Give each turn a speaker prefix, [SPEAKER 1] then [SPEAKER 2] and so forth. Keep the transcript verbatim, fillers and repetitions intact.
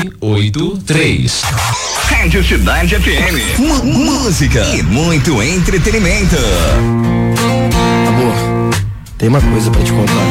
[SPEAKER 1] oito três.
[SPEAKER 2] Rádio Cidade F M. M- música e muito entretenimento.
[SPEAKER 3] Amor, tem uma coisa pra te contar.